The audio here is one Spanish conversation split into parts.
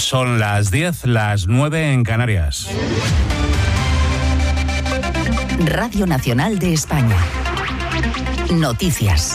Son las 10, las 9 en Canarias. Radio Nacional de España. Noticias.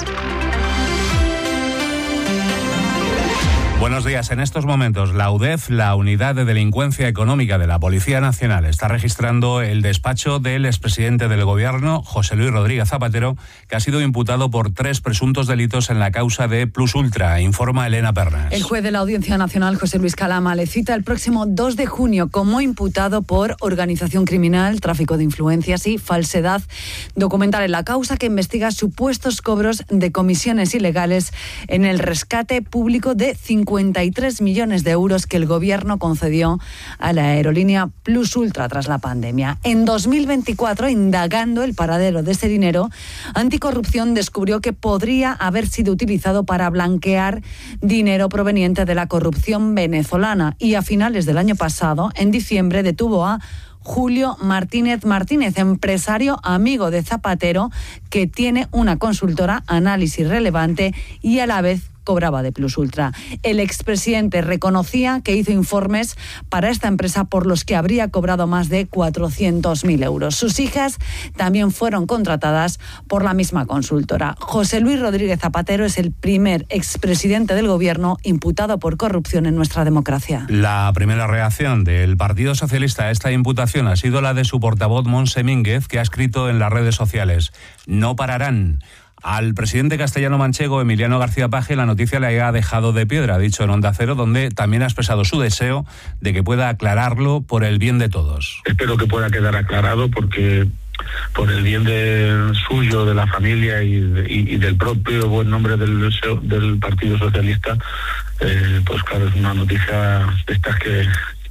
Buenos días. En estos momentos, la UDEF, la Unidad de Delincuencia Económica de la Policía Nacional, está registrando el despacho del expresidente del Gobierno, José Luis Rodríguez Zapatero, que ha sido imputado por 3 presuntos delitos en la causa de Plus Ultra, informa Elena Pernas. El juez de la Audiencia Nacional, José Luis Calama, le cita el próximo 2 de junio como imputado por organización criminal, tráfico de influencias y falsedad documental en la causa que investiga supuestos cobros de comisiones ilegales en el rescate público de 53 millones de euros que el Gobierno concedió a la aerolínea Plus Ultra tras la pandemia. En 2024, indagando el paradero de ese dinero, Anticorrupción descubrió que podría haber sido utilizado para blanquear dinero proveniente de la corrupción venezolana y a finales del año pasado, en diciembre, detuvo a Julio Martínez, empresario amigo de Zapatero, que tiene una consultora Análisis Relevante y a la vez cobraba de Plus Ultra. El expresidente reconocía que hizo informes para esta empresa por los que habría cobrado más de 400.000 euros. Sus hijas también fueron contratadas por la misma consultora. José Luis Rodríguez Zapatero es el primer expresidente del Gobierno imputado por corrupción en nuestra democracia. La primera reacción del Partido Socialista a esta imputación ha sido la de su portavoz Montse Mínguez, que ha escrito en las redes sociales: "No pararán". Al presidente castellano-manchego, Emiliano García Paje, la noticia le ha dejado de piedra, ha dicho en Onda Cero, donde también ha expresado su deseo de que pueda aclararlo por el bien de todos. Espero que pueda quedar aclarado porque por el bien suyo, de la familia y del propio buen nombre del Partido Socialista, pues claro, es una noticia de estas que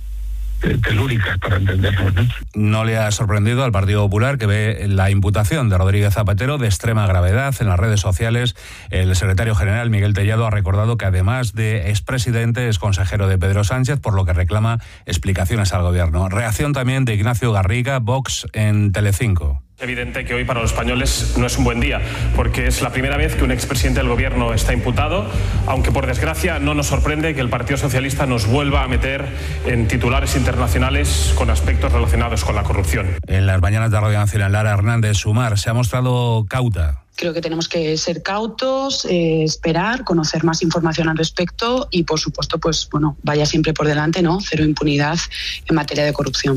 telúricas para entendernos, ¿no? No le ha sorprendido al Partido Popular, que ve la imputación de Rodríguez Zapatero de extrema gravedad. En las redes sociales, el secretario general Miguel Tellado ha recordado que además de expresidente es consejero de Pedro Sánchez, por lo que reclama explicaciones al Gobierno. Reacción también de Ignacio Garriga, Vox, en Telecinco. Es evidente que hoy para los españoles no es un buen día, porque es la primera vez que un expresidente del Gobierno está imputado, aunque por desgracia no nos sorprende que el Partido Socialista nos vuelva a meter en titulares internacionales con aspectos relacionados con la corrupción. En las mañanas de Radio Nacional, Lara Hernández Sumar se ha mostrado cauta. Creo que tenemos que ser cautos, esperar, conocer más información al respecto y, por supuesto, pues bueno, vaya siempre por delante, ¿no? Cero impunidad en materia de corrupción.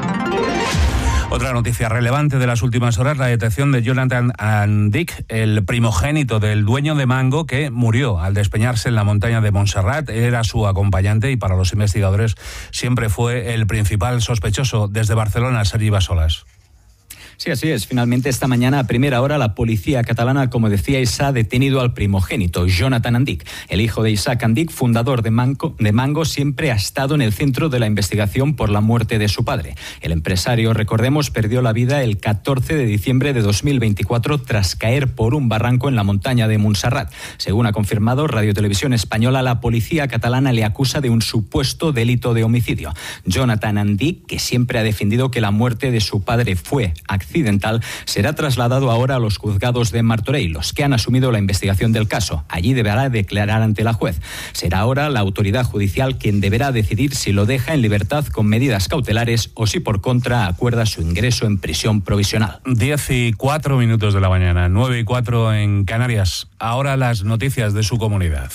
Otra noticia relevante de las últimas horas, la detención de Jonathan Andic, el primogénito del dueño de Mango, que murió al despeñarse en la montaña de Montserrat. Era su acompañante y para los investigadores siempre fue el principal sospechoso. Desde Barcelona, Sergi Bassolas. Sí, así es. Finalmente, esta mañana a primera hora, la policía catalana, como decíais, ha detenido al primogénito, Jonathan Andic. El hijo de Isaac Andic, fundador de Mango, siempre ha estado en el centro de la investigación por la muerte de su padre. El empresario, recordemos, perdió la vida el 14 de diciembre de 2024 tras caer por un barranco en la montaña de Montserrat. Según ha confirmado Radio Televisión Española, la policía catalana le acusa de un supuesto delito de homicidio. Jonathan Andic, que siempre ha defendido que la muerte de su padre fue accidental, será trasladado ahora a los juzgados de Martorell, los que han asumido la investigación del caso. Allí deberá declarar ante la juez. Será ahora la autoridad judicial quien deberá decidir si lo deja en libertad con medidas cautelares o si por contra acuerda su ingreso en prisión provisional. 10:04 de la mañana, 9:04 en Canarias. Ahora las noticias de su comunidad.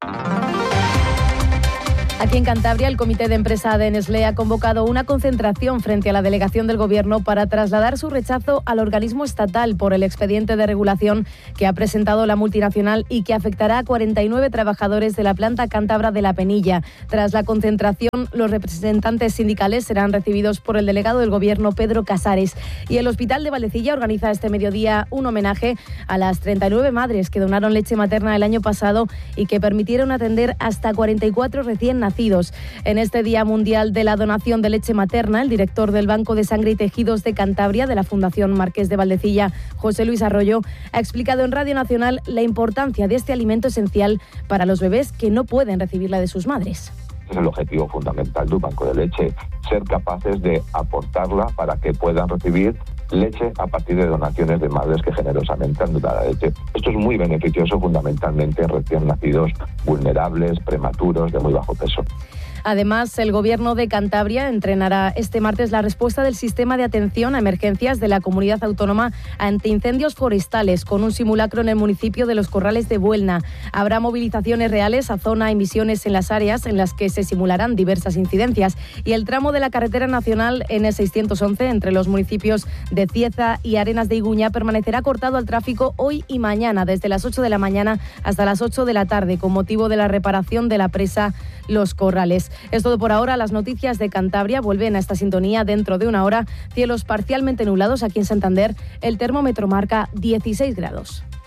Aquí en Cantabria, el Comité de Empresa de Nestlé ha convocado una concentración frente a la delegación del Gobierno para trasladar su rechazo al organismo estatal por el expediente de regulación que ha presentado la multinacional y que afectará a 49 trabajadores de la planta cántabra de La Penilla. Tras la concentración, los representantes sindicales serán recibidos por el delegado del Gobierno, Pedro Casares. Y el Hospital de Valdecilla organiza este mediodía un homenaje a las 39 madres que donaron leche materna el año pasado y que permitieron atender hasta 44 recién nacidos. En este Día Mundial de la Donación de Leche Materna, el director del Banco de Sangre y Tejidos de Cantabria, de la Fundación Marqués de Valdecilla, José Luis Arroyo, ha explicado en Radio Nacional la importancia de este alimento esencial para los bebés que no pueden recibirla de sus madres. Es el objetivo fundamental de un banco de leche, ser capaces de aportarla para que puedan recibir leche a partir de donaciones de madres que generosamente han donado leche. Esto es muy beneficioso fundamentalmente en recién nacidos vulnerables, prematuros, de muy bajo peso. Además, el Gobierno de Cantabria entrenará este martes la respuesta del sistema de atención a emergencias de la comunidad autónoma ante incendios forestales, con un simulacro en el municipio de Los Corrales de Buelna. Habrá movilizaciones reales a zona y misiones en las áreas en las que se simularán diversas incidencias. Y el tramo de la carretera nacional N611 entre los municipios de Cieza y Arenas de Iguña permanecerá cortado al tráfico hoy y mañana, desde las 8 de la mañana hasta las 8 de la tarde, con motivo de la reparación de la presa Los Corrales. Es todo por ahora. Las noticias de Cantabria vuelven a esta sintonía dentro de una hora. Cielos parcialmente nublados aquí en Santander. El termómetro marca 16 grados.